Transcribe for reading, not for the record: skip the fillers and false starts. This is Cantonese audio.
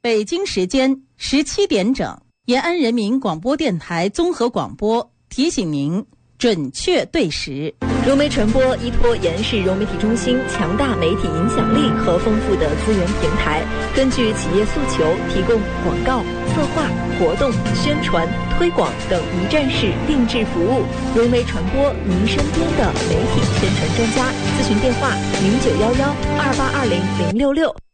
北京时间17点整，延安人民广播电台综合广播提醒您准确对时。 融媒传播依托延安市融媒体中心强大媒体影响力和丰富的资源平台，根据企业诉求，提供广告、策划、活动、宣传、推广等一站式定制服务。融媒传播，您身边的媒体宣传专家。咨询电话：091128200666。